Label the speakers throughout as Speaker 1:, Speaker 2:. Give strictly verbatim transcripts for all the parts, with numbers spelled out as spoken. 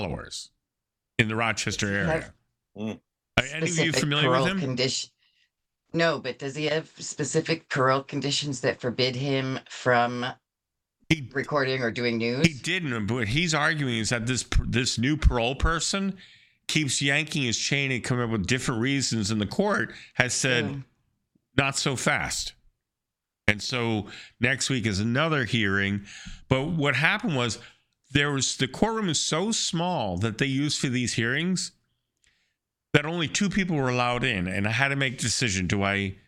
Speaker 1: followers in the Rochester area.
Speaker 2: Mm.
Speaker 1: Are any of you familiar with him?
Speaker 3: Condition- no, but does he have specific parole conditions that forbid him from he, recording or doing news?
Speaker 1: He didn't, but what he's arguing is that this this new parole person keeps yanking his chain and coming up with different reasons, and the court has said, mm. not so fast. And so next week is another hearing. But what happened was there was the courtroom is so small that they use for these hearings that only two people were allowed in. And I had to make a decision. Do I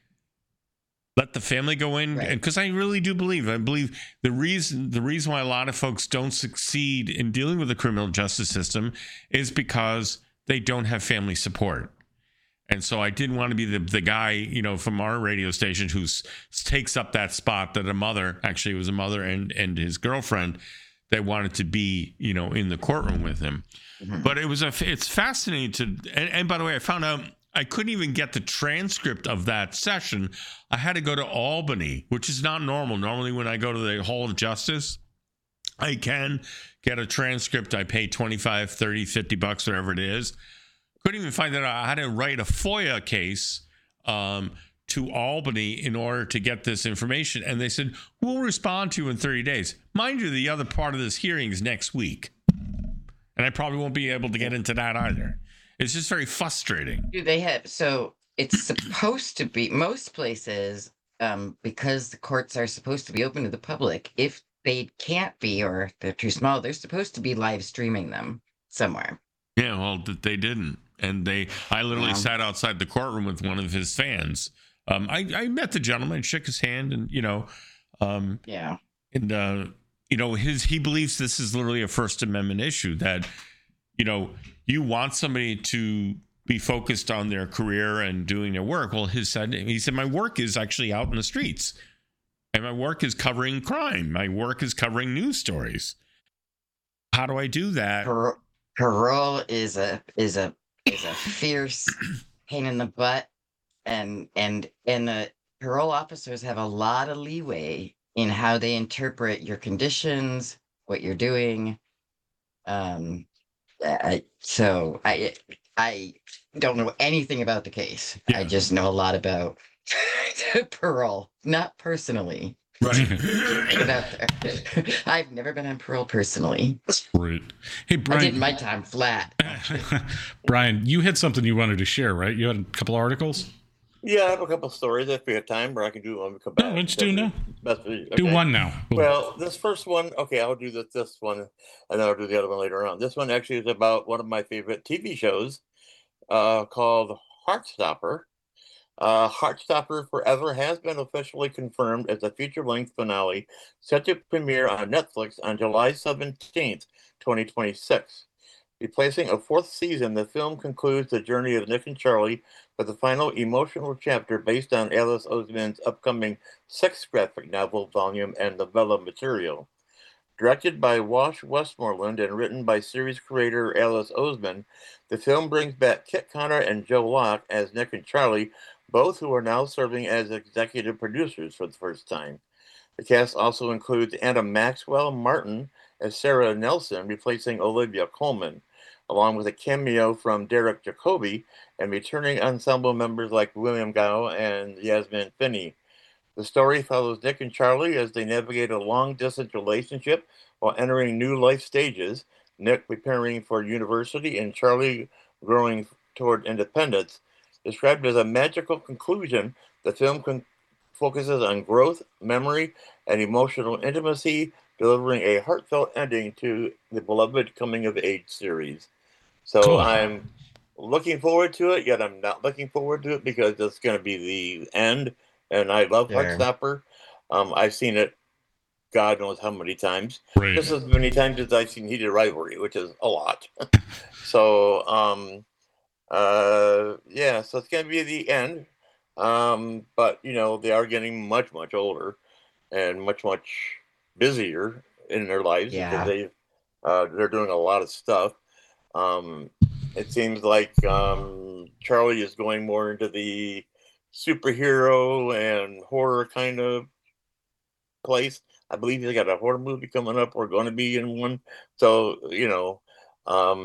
Speaker 1: let the family go in? Right. And because I really do believe, I believe the reason the reason why a lot of folks don't succeed in dealing with the criminal justice system is because they don't have family support. And so I didn't want to be the, the guy, you know, from our radio station who takes up that spot that a mother, actually it was a mother and, and his girlfriend that wanted to be, you know, in the courtroom with him. Mm-hmm. But it was a, it's fascinating to, and, and by the way, I found out I couldn't even get the transcript of that session. I had to go to Albany, which is not normal. Normally when I go to the Hall of Justice, I can get a transcript. I pay twenty-five, thirty, fifty bucks, whatever it is. Couldn't even find that out. I had to write a FOIA case um, to Albany in order to get this information. And they said, we'll respond to you in thirty days. Mind you, the other part of this hearing is next week. And I probably won't be able to get into that either. It's just very frustrating.
Speaker 3: Do they have, so it's supposed to be, most places, um, because the courts are supposed to be open to the public, if they can't be or if they're too small, they're supposed to be live streaming them somewhere.
Speaker 1: Yeah, well, they didn't. And they, I literally wow. sat outside the courtroom with one of his fans. Um, I, I met the gentleman, shook his hand, and, you know, um,
Speaker 3: yeah.
Speaker 1: And, uh, you know, his, he believes this is literally a First Amendment issue that, you know, you want somebody to be focused on their career and doing their work. Well, his said, he said, my work is actually out in the streets and my work is covering crime. My work is covering news stories. How do I do that?
Speaker 3: Par- parole is a, is a, is a fierce pain in the butt, and and and the parole officers have a lot of leeway in how they interpret your conditions, what you're doing. Um, I, so I I don't know anything about the case. Yeah. I just know a lot about parole, not personally.
Speaker 1: Right.
Speaker 3: I've never been on parole personally.
Speaker 4: Right. Hey, Brian.
Speaker 3: I did my time flat.
Speaker 4: Brian, you had something you wanted to share, right? You had a couple articles?
Speaker 2: Yeah, I have a couple stories if we have time, or I can do one when we come back.
Speaker 4: No, let's do now.
Speaker 2: Okay.
Speaker 4: Do one now.
Speaker 2: Well, this first one, okay, I'll do this, this one, and then I'll do the other one later on. This one actually is about one of my favorite T V shows uh, called Heartstopper. Uh, Heartstopper Forever has been officially confirmed as a feature-length finale set to premiere on Netflix on July seventeenth, twenty twenty-six. Replacing a fourth season, the film concludes the journey of Nick and Charlie with a final emotional chapter based on Alice Oseman's upcoming sixth graphic novel volume and novella material. Directed by Wash Westmoreland and written by series creator Alice Oseman, the film brings back Kit Connor and Joe Locke as Nick and Charlie, both who are now serving as executive producers for the first time. The cast also includes Anna Maxwell Martin as Sarah Nelson, replacing Olivia Colman, along with a cameo from Derek Jacobi and returning ensemble members like William Gao and Yasmin Finney. The story follows Nick and Charlie as they navigate a long-distance relationship while entering new life stages, Nick preparing for university and Charlie growing toward independence. Described as a magical conclusion, the film con- focuses on growth, memory, and emotional intimacy, delivering a heartfelt ending to the beloved coming-of-age series. So cool. I'm looking forward to it, yet I'm not looking forward to it because it's going to be the end, and I love yeah. Heartstopper. Um, I've seen it God knows how many times. Right. Just as many times as I've seen Heated Rivalry, which is a lot. so, um, uh, yeah, so it's going to be the end. Um, but, you know, they are getting much, much older and much, much busier in their lives yeah. because they, uh, they're doing a lot of stuff. Um, it seems like um, Charlie is going more into the superhero and horror kind of place. I believe they got a horror movie coming up or going to be in one. So, you know, um,